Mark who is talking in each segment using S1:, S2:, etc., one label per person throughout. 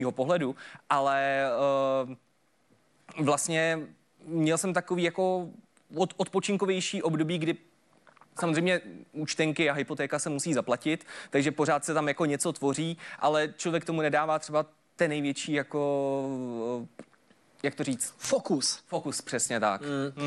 S1: pohledu, ale vlastně měl jsem takový jako odpočinkovější období, kdy samozřejmě účtenky a hypotéka se musí zaplatit, takže pořád se tam jako něco tvoří, ale člověk tomu nedává třeba ten největší jako, jak to říct?
S2: Fokus.
S1: Fokus, přesně tak.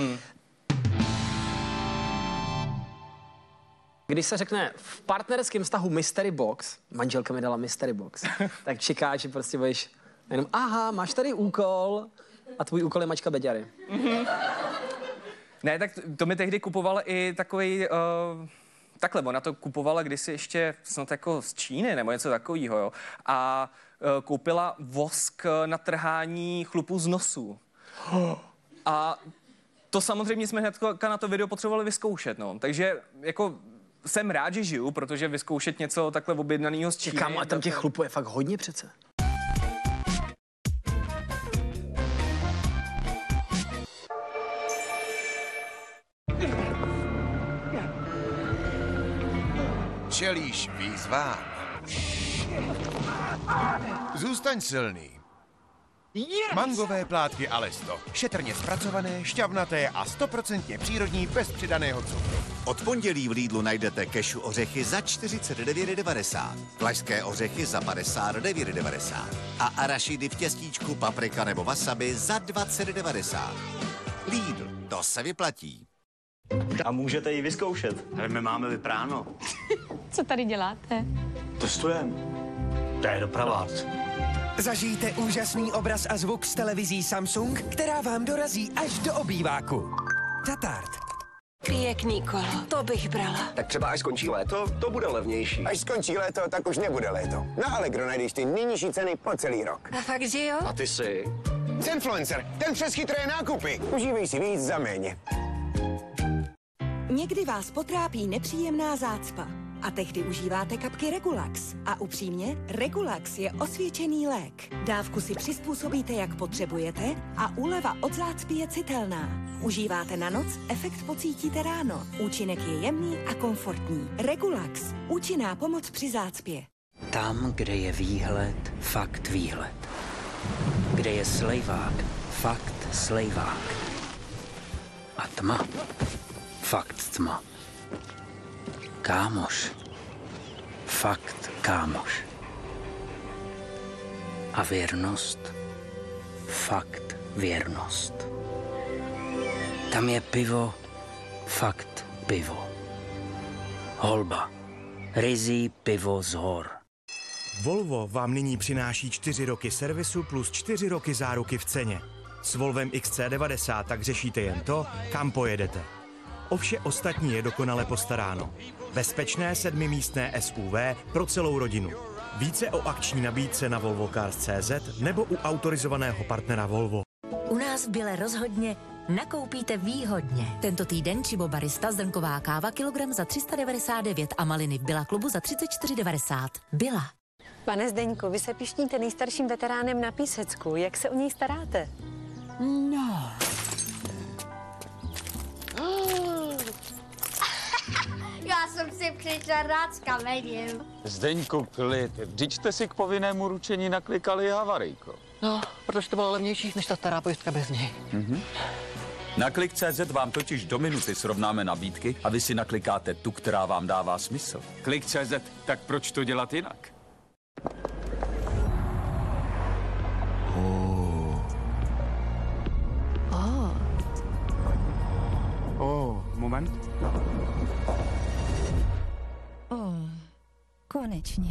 S2: Když se řekne v partnerském vztahu mystery box, manželka mi dala mystery box, tak čeká, že prostě budeš jenom, aha, máš tady úkol a tvůj úkol je mačka beďary.
S1: Ne, tak to mi tehdy kupoval i takový takhle, ona to kupovala kdysi ještě snad jako z Číny nebo něco takového, jo. A koupila vosk na trhání chlupů z nosu. A to samozřejmě jsme hnedka na to video potřebovali vyzkoušet, no. Takže jako jsem rád, že žiju, protože vyzkoušet něco takhle objednaného z Číny.
S2: Kámo, a tam těch chlupů je fakt hodně přece.
S3: Čelíš výzvám. Zůstaň silný. Mangové plátky Alesto. Šetrně zpracované, šťavnaté a 100% přírodní bez přidaného cukru.
S4: Od pondělí v Lidlu najdete kešu ořechy za 49,90, vlašské ořechy za 59,90 a arašidy v těstíčku, paprika nebo wasabi za 20,90. Lidl, to se vyplatí.
S5: A můžete ji vyzkoušet. Ale my máme vypráno.
S6: Co tady děláte?
S5: Testujeme. To je doprava.
S7: Zažijte úžasný obraz a zvuk z televizí Samsung, která vám dorazí až do obýváku. Tatart.
S8: Pěkný kolo, to bych brala.
S9: Tak třeba až skončí léto, to bude levnější.
S10: Až skončí léto, tak už nebude léto. Na Allegro najdeš ty nejnižší ceny po celý rok.
S8: A fakt, že jo?
S9: A ty si?
S10: Zenfluencer, ten přes chytré nákupy. Užívej si víc za méně.
S11: Někdy vás potrápí nepříjemná zácpa a tehdy užíváte kapky Regulax. A upřímně, Regulax je osvědčený lék. Dávku si přizpůsobíte, jak potřebujete a úleva od zácpy je citelná. Užíváte na noc, efekt pocítíte ráno. Účinek je jemný a komfortní. Regulax. Účinná pomoc při zácpě.
S12: Tam, kde je výhled, fakt výhled. Kde je slejvák, fakt slejvák. A tma, fakt tma. Kámoš, fakt kámoš. A věrnost, fakt věrnost. Tam je pivo, fakt pivo. Holba, ryzí pivo z hor.
S13: Volvo vám nyní přináší 4 roky servisu plus 4 roky záruky v ceně. S Volvem XC90 tak řešíte jen to, kam pojedete. O vše ostatní je dokonale postaráno. Bezpečné 7místné SUV pro celou rodinu. Více o akční nabídce na volvocars.cz nebo u autorizovaného partnera Volvo.
S14: U nás v Bile rozhodně nakoupíte výhodně. Tento týden Chibo Barista zrnková káva kilogram za 399 a maliny v Billa klubu za 34,90. Billa.
S6: Pane Zdeňku, vy se pišníte nejstarším veteránem na Písecku. Jak se o něj staráte?
S14: No.
S15: Já jsem si přišla rád s kamením.
S16: Zdeňku, klid. Vždyť jste si k povinnému ručení naklikali havarijko.
S17: No, protože to bylo levnější než ta stará pojistka bez něj.
S18: Na Klik.cz vám totiž do minuty srovnáme nabídky a vy si naklikáte tu, která vám dává smysl.
S16: Klik.cz, tak proč to dělat jinak?
S19: Moment.
S20: Konečně.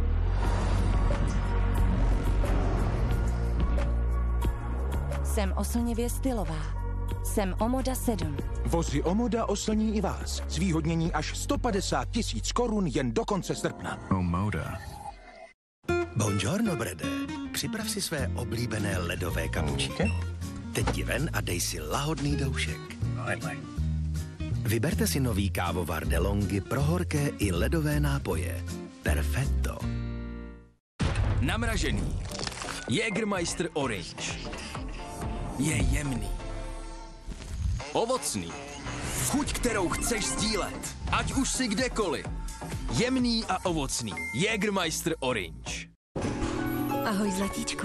S20: Jsem oslnivě stylová. Jsem Omoda 7.
S7: Vozy Omoda oslní i vás. Zvýhodnění až 150 000 korun jen do konce srpna.
S3: Omoda.
S6: Buongiorno, Brede. Připrav si své oblíbené ledové kapučíky. Teď ti ven a dej si lahodný doušek. Vyberte si nový kávovar DeLonghi pro horké i ledové nápoje. Perfetto.
S2: Namražený. Jägermeister Orange. Je jemný. Ovocný. Chuť, kterou chceš sdílet. Ať už si kdekoliv. Jemný a ovocný. Jägermeister Orange.
S11: Ahoj, zlatíčko.